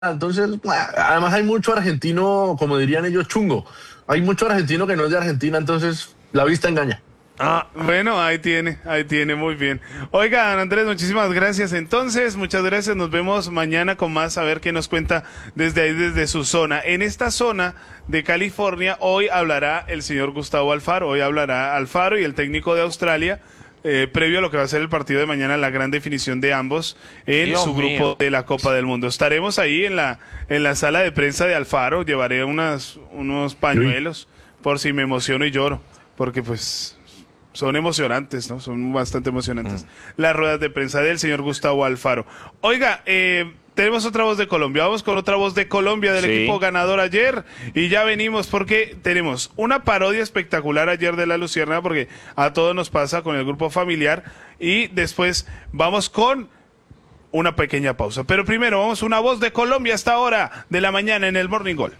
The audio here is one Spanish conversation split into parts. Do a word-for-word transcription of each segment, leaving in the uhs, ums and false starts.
Entonces, además hay mucho argentino, como dirían ellos, chungo. Hay mucho argentino que no es de Argentina, entonces la vista engaña. Ah, bueno, ahí tiene, ahí tiene, muy bien. Oiga, don Andrés, muchísimas gracias. Entonces, muchas gracias. Nos vemos mañana con más, a ver qué nos cuenta desde ahí, desde su zona. En esta zona de California, hoy hablará el señor Gustavo Alfaro. Hoy hablará Alfaro y el técnico de Australia. Eh, previo a lo que va a ser el partido de mañana, la gran definición de ambos en Dios su grupo mío. de la Copa del Mundo. Estaremos ahí en la en la sala de prensa de Alfaro, llevaré unas unos pañuelos por si me emociono y lloro, porque pues son emocionantes, ¿no? Son bastante emocionantes. Mm. Las ruedas de prensa del señor Gustavo Alfaro. Oiga, eh, tenemos otra voz de Colombia. Vamos con otra voz de Colombia del sí. equipo ganador ayer. Y ya venimos porque tenemos una parodia espectacular ayer de La Luciérnaga, porque a todos nos pasa con el grupo familiar. Y después vamos con una pequeña pausa. Pero primero vamos a una voz de Colombia hasta ahora de la mañana en el Morning Gol.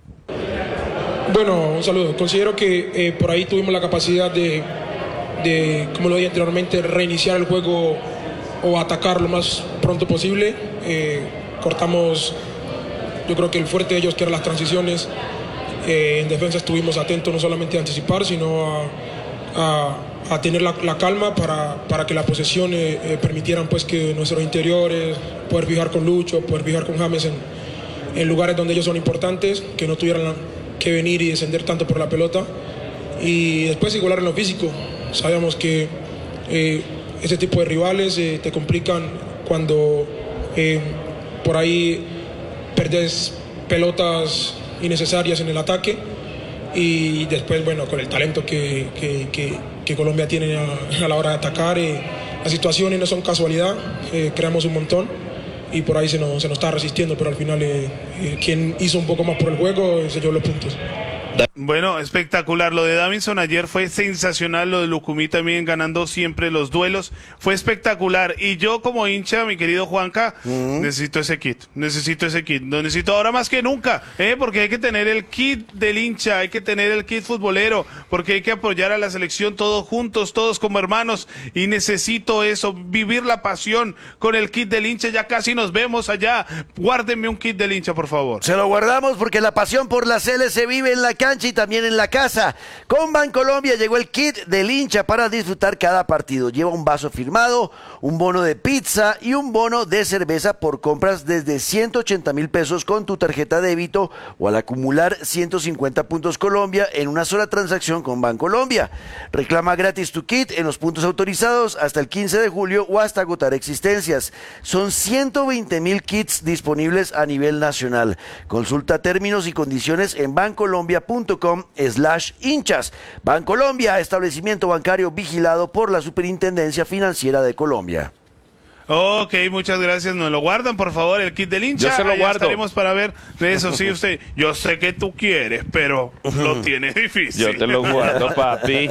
Bueno, un saludo. Considero que eh, por ahí tuvimos la capacidad de, de, como lo dije anteriormente, reiniciar el juego o atacar lo más pronto posible. Eh, cortamos, yo creo que el fuerte de ellos, que eran las transiciones. Eh, en defensa estuvimos atentos no solamente a anticipar, sino a, a, a tener la, la calma para, para que la posesión eh, eh, permitieran pues que nuestros interiores, poder fijar con Lucho, poder fijar con James en, en lugares donde ellos son importantes, que no tuvieran la, que venir y descender tanto por la pelota. Y después igualar en lo físico. Sabíamos que eh, ese tipo de rivales eh, te complican cuando eh, por ahí perdés pelotas innecesarias en el ataque, y después, bueno, con el talento que, que, que, que Colombia tiene a, a la hora de atacar, eh, las situaciones no son casualidad, eh, creamos un montón y por ahí se nos, se nos está resistiendo, pero al final eh, eh, quien hizo un poco más por el juego eh, se llevó los puntos. Bueno, espectacular. Lo de Davinson ayer fue sensacional. Lo de Lucumí también ganando siempre los duelos. Fue espectacular. Y yo como hincha, mi querido Juanca, uh-huh. necesito ese kit. Necesito ese kit. Lo necesito ahora más que nunca. ¿eh? Porque hay que tener el kit del hincha. Hay que tener el kit futbolero. Porque hay que apoyar a la selección todos juntos, todos como hermanos. Y necesito eso. Vivir la pasión con el kit del hincha. Ya casi nos vemos allá. Guárdenme un kit del hincha, por favor. Se lo guardamos porque la pasión por la C L se vive en la cancha y también en la casa. Con Bancolombia llegó el kit del hincha para disfrutar cada partido. Lleva un vaso firmado, un bono de pizza y un bono de cerveza por compras desde ciento ochenta mil pesos con tu tarjeta de débito o al acumular ciento cincuenta puntos Colombia en una sola transacción con Bancolombia. Reclama gratis tu kit en los puntos autorizados hasta el quince de julio o hasta agotar existencias. Son ciento veinte mil kits disponibles a nivel nacional. Consulta términos y condiciones en bancolombia punto com slash hinchas. Bancolombia, establecimiento bancario vigilado por la Superintendencia Financiera de Colombia. Ok, muchas gracias. Nos lo guardan, por favor, el kit del hincha. Yo se lo Allá guardo. Estaremos para ver de eso. Sí, usted. Yo sé que tú quieres, pero lo tienes difícil. Yo te lo guardo, papi.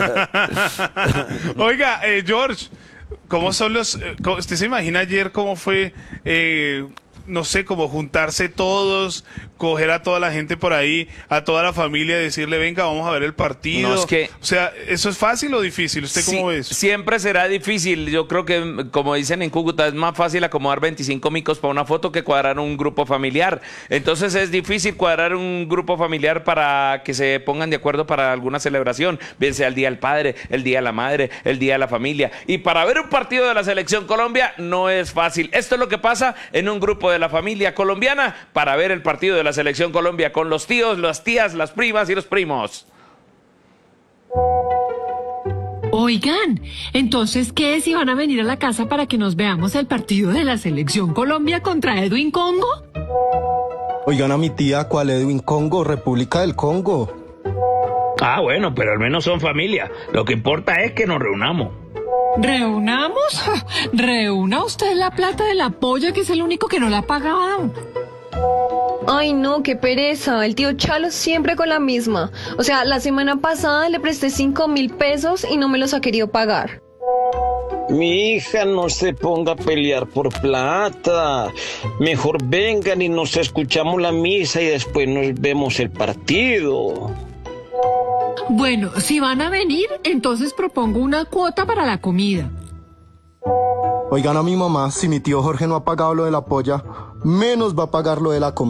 Oiga, eh, George, ¿cómo son los...? Eh, cómo, ¿usted se imagina ayer cómo fue... Eh, no sé, como juntarse todos, coger a toda la gente por ahí, a toda la familia, decirle, venga, vamos a ver el partido? No, es que, o sea, ¿eso es fácil o difícil? ¿Usted sí, cómo ve eso? Siempre será difícil. Yo creo que, como dicen en Cúcuta, es más fácil acomodar veinticinco micos para una foto que cuadrar un grupo familiar. Entonces es difícil cuadrar un grupo familiar para que se pongan de acuerdo para alguna celebración, bien sea el Día del Padre, el Día de la Madre, el Día de la Familia. Y para ver un partido de la Selección Colombia no es fácil. Esto es lo que pasa en un grupo de la familia colombiana para ver el partido de la Selección Colombia con los tíos, las tías, las primas y los primos. Oigan, entonces, ¿qué si van a venir a la casa para que nos veamos el partido de la Selección Colombia contra Edwin Congo? Oigan a mi tía, ¿cuál Edwin Congo? República del Congo. Ah, bueno, pero al menos son familia. Lo que importa es que nos reunamos. ¿Reunamos? Reúna usted la plata de la polla, que es el único que no la ha pagado. Ay, no, qué pereza. El tío Chalo siempre con la misma. O sea, la semana pasada le presté cinco mil pesos y no me los ha querido pagar. Mi hija, no se ponga a pelear por plata. Mejor vengan y nos escuchamos la misa y después nos vemos el partido. Bueno, si van a venir, entonces propongo una cuota para la comida. Oigan a mi mamá, si mi tío Jorge no ha pagado lo de la polla, menos va a pagar lo de la comida.